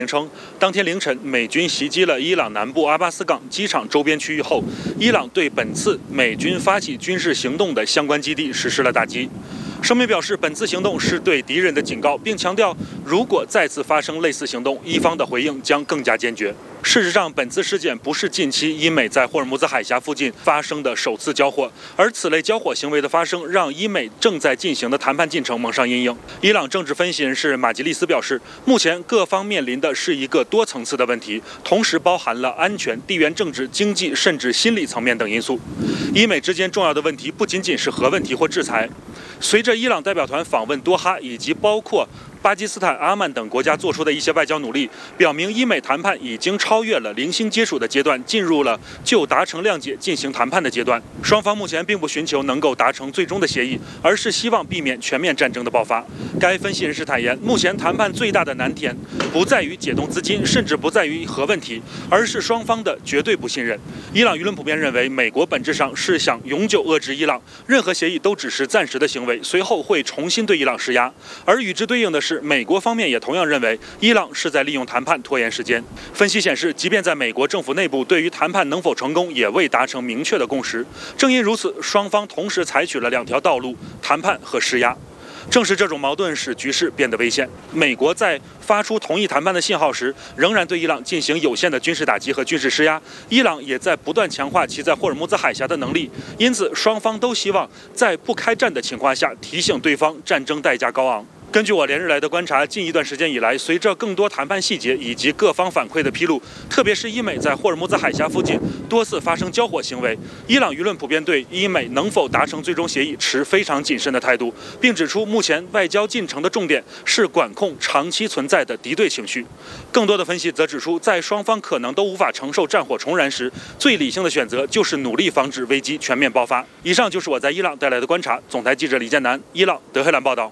称，当天凌晨，美军袭击了伊朗南部阿巴斯港机场周边区域后，伊朗对本次美军发起军事行动的相关基地实施了打击。声明表示，本次行动是对敌人的警告，并强调，如果再次发生类似行动，伊方的回应将更加坚决。事实上，本次事件不是近期伊美在霍尔木兹海峡附近发生的首次交火，而此类交火行为的发生，让伊美正在进行的谈判进程蒙上阴影。伊朗政治分析人士马吉利斯表示，目前各方面临的是一个多层次的问题，同时包含了安全、地缘政治、经济甚至心理层面等因素。伊美之间重要的问题不仅仅是核问题或制裁。随着伊朗代表团访问多哈，以及包括巴基斯坦、阿曼等国家做出的一些外交努力，表明伊美谈判已经超越了零星接触的阶段，进入了就达成谅解进行谈判的阶段。双方目前并不寻求能够达成最终的协议，而是希望避免全面战争的爆发。该分析人士坦言，目前谈判最大的难点不在于解冻资金，甚至不在于核问题，而是双方的绝对不信任。伊朗舆论普遍认为，美国本质上是想永久遏制伊朗，任何协议都只是暂时的行为，随后会重新对伊朗施压。而与之对应的是，美国方面也同样认为伊朗是在利用谈判拖延时间。分析显示，即便在美国政府内部，对于谈判能否成功也未达成明确的共识。正因如此，双方同时采取了两条道路：谈判和施压。正是这种矛盾使局势变得危险。美国在发出同意谈判的信号时，仍然对伊朗进行有限的军事打击和军事施压。伊朗也在不断强化其在霍尔木兹海峡的能力，因此双方都希望在不开战的情况下提醒对方战争代价高昂。根据我连日来的观察，近一段时间以来，随着更多谈判细节以及各方反馈的披露，特别是伊美在霍尔木兹海峡附近多次发生交火行为，伊朗舆论普遍对伊美能否达成最终协议持非常谨慎的态度，并指出目前外交进程的重点是管控长期存在的敌对情绪。更多的分析则指出，在双方可能都无法承受战火重燃时，最理性的选择就是努力防止危机全面爆发。以上就是我在伊朗带来的观察。总台记者李建南，伊朗德黑兰报道。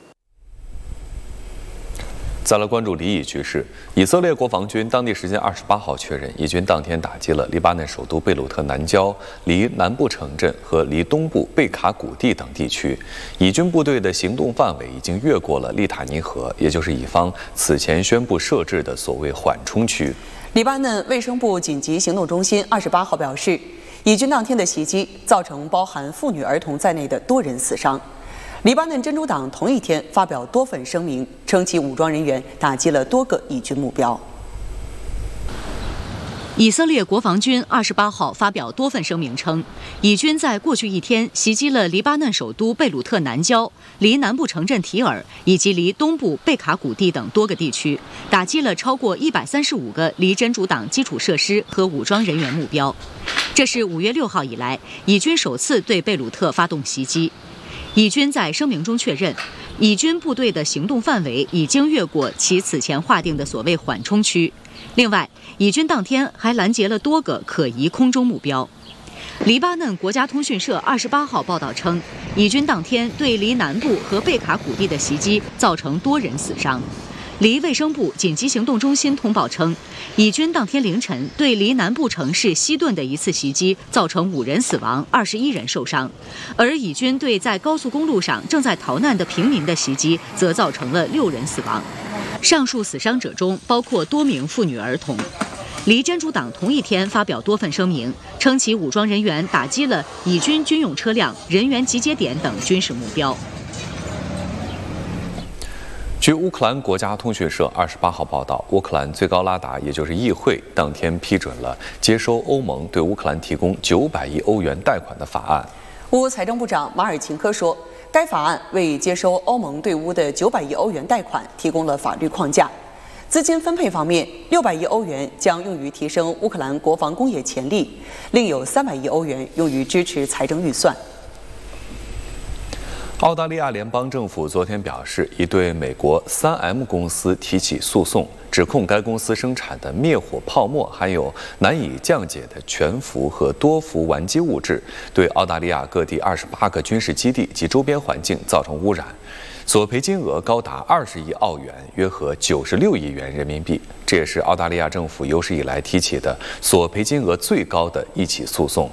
再来关注黎以局势。以色列国防军当地时间28号确认，以军当天打击了黎巴嫩首都贝鲁特南郊、离南部城镇和离东部贝卡谷地等地区。以军部队的行动范围已经越过了利塔尼河，也就是以方此前宣布设置的所谓缓冲区。 黎巴嫩卫生部紧急行动中心28号表示，以军当天的袭击造成包含妇女儿童在内的多人死伤。黎巴嫩真主党同一天发表多份声明，称其武装人员打击了多个以军目标。 以色列国防军28号发表多份声明称，以军在过去一天袭击了黎巴嫩首都贝鲁特南郊、离南部城镇提尔以及离东部贝卡谷地等多个地区，打击了超过135个离真主党基础设施和武装人员目标。这是5月6号以来，以军首次对贝鲁特发动袭击。以军在声明中确认，以军部队的行动范围已经越过其此前划定的所谓缓冲区。另外，以军当天还拦截了多个可疑空中目标。黎巴嫩国家通讯社28号报道称，以军当天对离南部和贝卡谷地的袭击造成多人死伤。离卫生部紧急行动中心通报称，以军当天凌晨对离南部城市西顿的一次袭击造成5人死亡、21人受伤，而以军对在高速公路上正在逃难的平民的袭击则造成了6人死亡。上述死伤者中包括多名妇女儿童。离真主党同一天发表多份声明，称其武装人员打击了以军军用车辆、人员集结点等军事目标。 据乌克兰国家通讯社28号报道，乌克兰最高拉达，也就是议会，当天批准了接收欧盟对乌克兰提供900亿欧元贷款的法案。 乌财政部长马尔钦科说，该法案为接收欧盟对乌的900亿欧元贷款提供了法律框架。资金分配方面，600亿欧元将用于提升乌克兰国防工业潜力，另有300亿欧元用于支持财政预算。 澳大利亚联邦政府昨天表示，已对美国3M 公司提起诉讼，指控该公司生产的灭火泡沫含有难以降解的全氟和多氟烷基物质，对澳大利亚各地28个军事基地及周边环境造成污染，索赔金额高达20亿澳元，约合96亿元人民币。这也是澳大利亚政府有史以来提起的索赔金额最高的一起诉讼。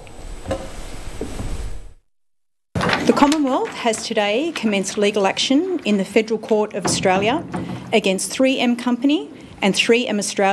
The Commonwealth has today commenced legal action in the Federal Court of Australia against 3M Company and 3M Australia